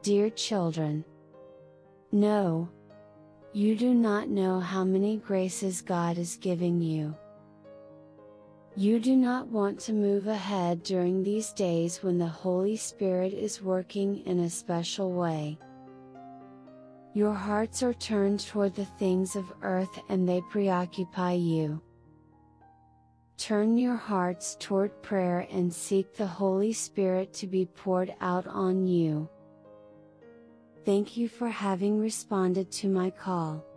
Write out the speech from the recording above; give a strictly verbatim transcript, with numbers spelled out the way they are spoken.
Dear children, no, you do not know how many graces God is giving you. You do not want to move ahead during these days when the Holy Spirit is working in a special way. Your hearts are turned toward the things of earth and they preoccupy you. Turn your hearts toward prayer and seek the Holy Spirit to be poured out on you. Thank you for having responded to my call.